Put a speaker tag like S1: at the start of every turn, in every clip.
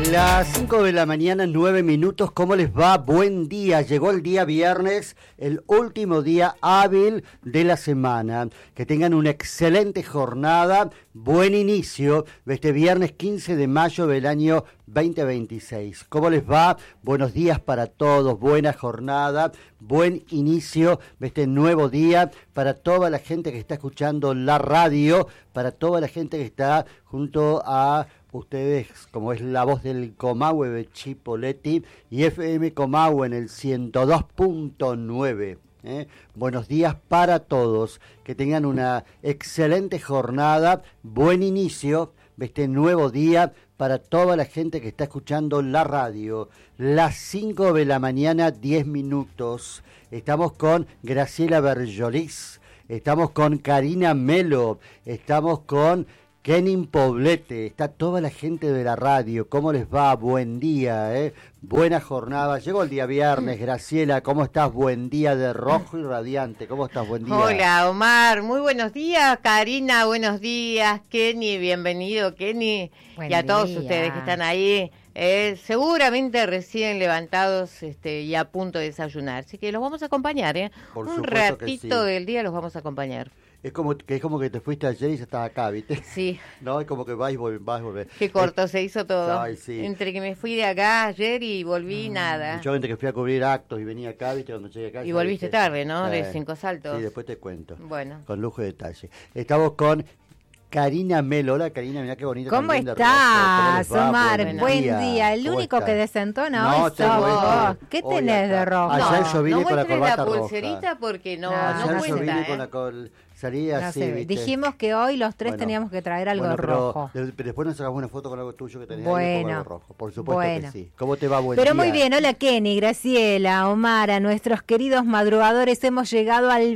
S1: Las 5 de la mañana, 9 minutos, ¿cómo les va? Buen día, llegó el día viernes, el último día hábil de la semana. Que tengan una excelente jornada, buen inicio de este viernes 15 de mayo del año 2026. ¿Cómo les va? Buenos días para todos, buena jornada, buen inicio de este nuevo día para toda la gente que está escuchando la radio, para toda la gente que está junto a ustedes, como es la voz del Comahue de Chipoleti y FM Comahue en el 102.9. Buenos días para todos, que tengan una excelente jornada, buen inicio de este nuevo día para toda la gente que está escuchando la radio. Las 5 de la mañana, 10 minutos. Estamos con Graciela Berjolis, estamos con Karina Melo, estamos con Kenin Poblete, está toda la gente de la radio. ¿Cómo les va? Buen día, buena jornada. Llegó el día viernes. Graciela, ¿cómo estás? Buen día de rojo y radiante. ¿Cómo estás? Buen día.
S2: Hola, Omar. Muy buenos días. Karina, buenos días. Kenny, bienvenido, Kenny. Y a todos ustedes que están ahí, seguramente recién levantados y a punto de desayunar. Así que los vamos a acompañar,
S1: Por
S2: un
S1: supuesto
S2: ratito
S1: que sí.
S2: del día los vamos a acompañar.
S1: Es como que te fuiste ayer y ya estás acá, ¿viste?
S2: Sí.
S1: No, es como que vas y volvés.
S2: Qué corto se hizo todo.
S1: Ay, sí.
S2: Entre que me fui de acá ayer y volví, nada.
S1: Yo entre que fui a cubrir actos y venía acá, ¿viste? Cuando llegué acá.
S2: Y volviste tarde, ¿no? De Cinco Saltos.
S1: Sí, después te cuento.
S2: Bueno.
S1: Con lujo de detalle. Estamos con Karina Melo. Hola, Karina, mirá qué bonita.
S3: ¿Cómo
S1: también de
S3: estás,
S1: rojo. ¿Cómo les va?
S3: Omar? Buen día. El
S1: ¿Cómo
S3: único
S1: estás?
S3: que desentona
S1: No,
S3: hoy
S1: te
S3: sos
S1: cuento.
S3: vos. ¿Qué
S1: Hoy
S3: tenés
S1: acá.
S3: de rojo?
S1: Ayer yo vine
S2: no
S1: con la
S2: muestres
S1: corbata
S2: la
S1: roja.
S2: pulserita porque no
S1: Ayer yo
S2: cuenta,
S1: vine salí así,
S3: sé,
S1: ¿viste?
S3: dijimos que hoy los tres teníamos que traer algo rojo.
S1: Pero después nos sacamos una foto con algo tuyo que tenías
S3: Bueno,
S1: algo rojo. Por supuesto
S3: bueno.
S1: que sí. ¿Cómo te va? Buen
S3: Pero
S1: día.
S3: muy bien, hola Kenny, Graciela, Omar, a nuestros queridos madrugadores. Hemos llegado al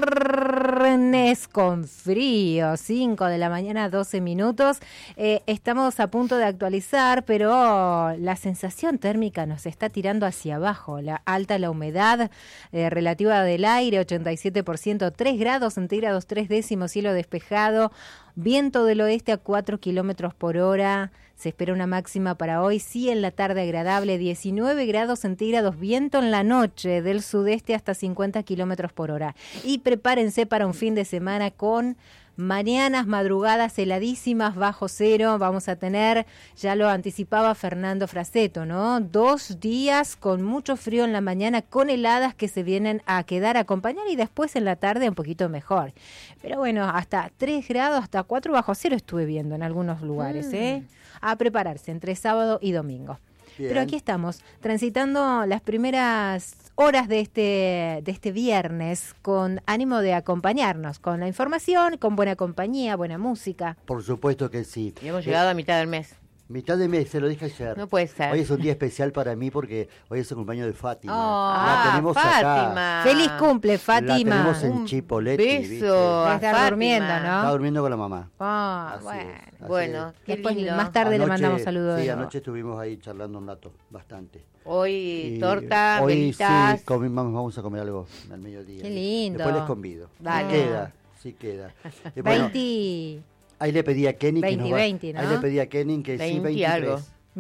S3: viernes con frío, 5 de la mañana, 12 minutos. Estamos a punto de actualizar, pero la sensación térmica nos está tirando hacia abajo. La humedad relativa del aire, 87%, 3 grados centígrados, 3 décimos, cielo despejado, viento del oeste a 4 kilómetros por hora. Se espera una máxima para hoy, sí, en la tarde agradable, 19 grados centígrados, viento en la noche del sudeste hasta 50 kilómetros por hora. Y prepárense para un fin de semana con mañanas, madrugadas heladísimas, bajo cero. Vamos a tener, ya lo anticipaba Fernando Fraseto, ¿no? 2 días con mucho frío en la mañana, con heladas que se vienen a quedar a acompañar y después en la tarde un poquito mejor. Pero bueno, hasta 3 grados, hasta 4 bajo cero estuve viendo en algunos lugares, A prepararse entre sábado y domingo.
S1: Bien.
S3: Pero aquí estamos, transitando las primeras horas de este viernes con ánimo de acompañarnos, con la información, con buena compañía, buena música.
S1: Por supuesto que sí.
S2: Y hemos llegado a mitad del mes.
S1: Mitad de mes, se lo dije ayer.
S2: No puede ser.
S1: Hoy es un día especial para mí porque hoy es el cumpleaños de Fátima.
S2: La
S1: tenemos
S2: Fátima.
S1: acá.
S3: ¡Feliz cumple,
S1: La
S3: Fátima!
S1: tenemos en
S2: Un
S1: Chipoleti.
S2: beso.
S1: ¿viste?
S2: a
S3: Está
S2: Fátima.
S3: durmiendo, ¿no?
S1: Está durmiendo con la mamá.
S3: Ah,
S1: Así
S3: bueno.
S1: es, así
S2: Bueno,
S1: es.
S2: qué
S3: Después,
S2: lindo.
S3: más tarde le mandamos saludos.
S1: Sí,
S3: de nuevo.
S1: anoche estuvimos ahí charlando un rato, bastante.
S2: Hoy
S1: Y
S2: torta,
S1: hoy
S2: velitas.
S1: sí, vamos a comer algo al mediodía.
S3: Qué lindo.
S1: Después les convido.
S2: Dale.
S1: Sí queda. Bueno,
S3: 20,
S1: ahí le pedí a Kenny que
S3: 20,
S1: nos va-
S3: 20, ¿no?
S1: Ahí le pedí a Kenny que sí,
S2: 20
S1: 23.
S2: algo.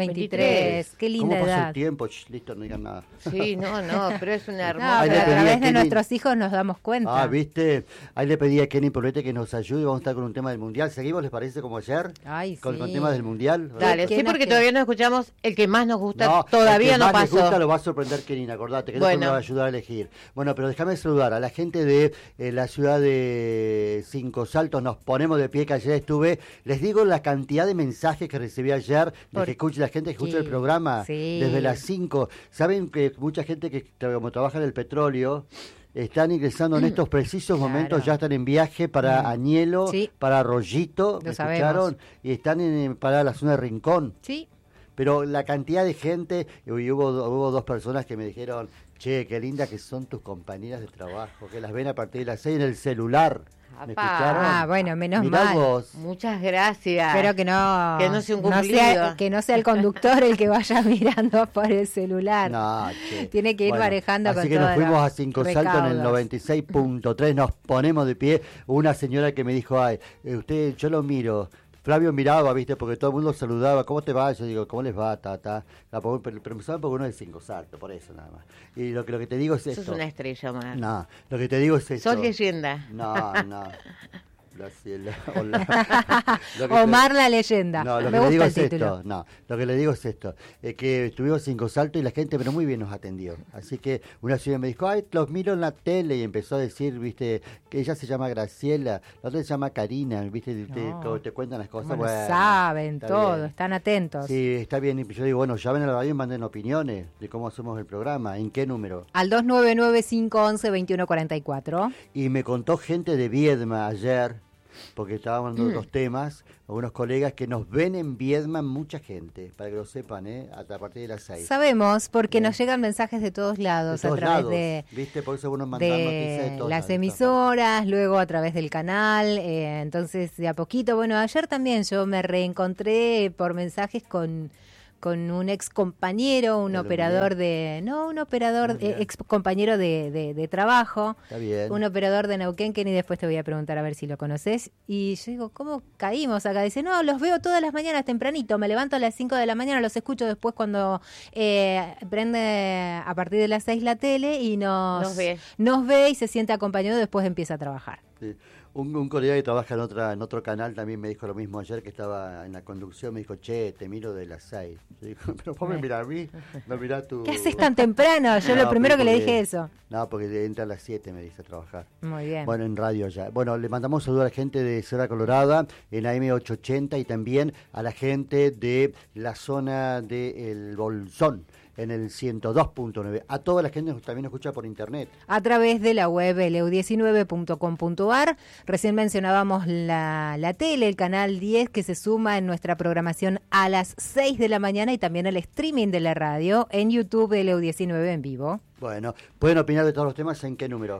S3: 23, qué linda
S1: ¿Cómo pasa
S3: edad.
S1: el tiempo? Listo, no digan nada.
S2: Sí, no, pero es una
S3: No,
S2: hermosa.
S1: Ahí
S3: pero
S1: le
S3: a
S1: pedí a
S3: través de
S1: Kenny-
S3: nuestros hijos nos damos cuenta.
S1: ¿Viste? Ahí le pedí a Kenny Poblete que nos ayude. Vamos a estar con un tema del Mundial. ¿Seguimos, les parece, como ayer?
S3: Ay,
S1: Con
S3: sí.
S1: temas del Mundial.
S2: Dale,
S3: ¿Qué
S2: sí,
S3: nos
S2: porque
S3: queda?
S2: todavía no escuchamos el que más nos gusta.
S1: No,
S2: Todavía
S1: el que
S2: no
S1: más les
S2: pasó.
S1: gusta lo va a sorprender Kenny, acordate, que
S2: Bueno.
S1: me va a ayudar a elegir. Bueno, pero déjame saludar a la gente de la ciudad de Cinco Saltos. Nos ponemos de pie, que ayer estuve. Les digo la cantidad de mensajes que recibí ayer de que escuche la gente que escucha el programa.
S3: Sí.
S1: Desde las 5. Saben que mucha gente que como trabaja en el petróleo están ingresando en estos precisos momentos, ya están en viaje para Añelo,
S3: Sí.
S1: para Arroyito, ¿me
S3: Lo sabemos.
S1: escucharon? Y están para la zona de Rincón.
S3: Sí.
S1: Pero la cantidad de gente, y hubo 2 personas que me dijeron, che, qué linda que son tus compañeras de trabajo, que las ven a partir de las 6 en el celular. ¿Me
S2: Apá.
S1: escucharon?
S3: Ah, bueno, menos
S1: Mirá
S3: mal.
S1: vos.
S2: Muchas gracias.
S3: Espero que no
S2: sea un
S3: no
S2: cumplido.
S3: que no sea el conductor el que vaya mirando por el celular.
S1: No, che.
S3: Tiene que ir manejando con
S1: así que nos
S3: todos
S1: fuimos
S3: los
S1: a Cinco Saltos en el
S3: recaudos.
S1: 96.3, nos ponemos de pie. Una señora que me dijo, ay, usted, yo lo miro, Flavio miraba, viste, porque todo el mundo saludaba, ¿cómo te va? Yo digo, ¿cómo les va? Pero me saben porque uno es 5 saltos, por eso nada más. Y lo que te digo es esto.
S2: Sos una estrella, Omar.
S1: No, lo que te digo es esto.
S2: Sos leyenda.
S1: No. Graciela, hola.
S3: Omar la leyenda.
S1: No, lo
S3: me
S1: que le digo
S3: gusta
S1: es
S3: el título.
S1: esto. No, lo que le digo es esto. Que estuvimos 5 saltos y la gente, pero muy bien nos atendió. Así que una señora me dijo, ay, los miro en la tele, y empezó a decir, viste, que ella se llama Graciela, la otra se llama Karina, viste,
S3: No.
S1: te cuentan las cosas.
S3: Bueno,
S1: Bueno,
S3: saben todo,
S1: bien.
S3: están atentos.
S1: Sí, está bien. Y yo digo, bueno, llamen a la radio y manden opiniones de cómo hacemos el programa, en qué número.
S3: Al 299-511-2144.
S1: Y me contó gente de Viedma ayer, porque estábamos hablando de los temas, algunos colegas que nos ven en Viedma, mucha gente, para que lo sepan, hasta a partir de las 6.
S3: Sabemos, porque nos llegan mensajes de todos lados,
S1: De todos
S3: a través
S1: lados,
S3: ¿viste?
S1: Por eso uno manda noticias de todos
S3: las
S1: lados,
S3: emisoras, luego a través del canal, entonces de a poquito, bueno, ayer también yo me reencontré por mensajes con un ex compañero, un operador ex compañero de trabajo,
S1: Está bien.
S3: un operador de Neuquén, que ni después te voy a preguntar a ver si lo conoces. Y yo digo, ¿cómo caímos acá? Dice, no, los veo todas las mañanas tempranito, me levanto a las 5 de la mañana, los escucho después cuando prende a partir de las 6 la tele y nos ve y se siente acompañado, después empieza a trabajar.
S1: Sí. Un colega que trabaja en otro canal también me dijo lo mismo ayer, que estaba en la conducción, me dijo, che, te miro de las 6. Yo digo, pero vos me mirás a mí, no mirás tú.
S3: ¿Qué haces tan temprano? Yo lo primero que le dije eso.
S1: No, porque entra a las 7, me dice, a trabajar.
S3: Muy bien.
S1: Bueno, en radio ya. Bueno, le mandamos un saludo a la gente de Sierra Colorada, en AM880, y también a la gente de la zona de El Bolsón, en el 102.9. A toda la gente que también nos escucha por internet.
S3: A través de la web leu19.com.ar. Recién mencionábamos la tele, el canal 10, que se suma en nuestra programación a las 6 de la mañana, y también al streaming de la radio en YouTube de Leu19 en vivo.
S1: Bueno, pueden opinar de todos los temas, ¿en qué número?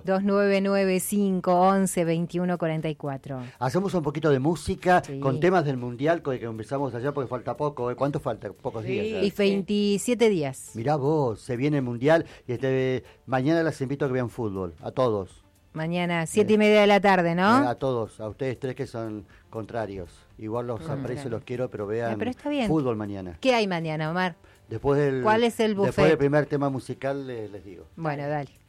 S3: 299-511-2144.
S1: Hacemos un poquito de música,
S3: Sí.
S1: con temas del Mundial, que empezamos ayer porque falta poco. ¿Cuánto falta? Pocos días ya.
S3: Y 27 días.
S1: Mirá vos, se viene el Mundial y mañana les invito a que vean fútbol, a todos.
S3: Mañana, 7:30 de la tarde, ¿no?
S1: A todos, a ustedes tres que son contrarios. Igual los aprecio, los quiero, pero vean
S3: pero está bien.
S1: fútbol mañana.
S3: ¿Qué hay mañana, Omar?
S1: Después
S3: ¿Cuál es el buffet?
S1: Después del primer tema musical les digo.
S3: Bueno, dale.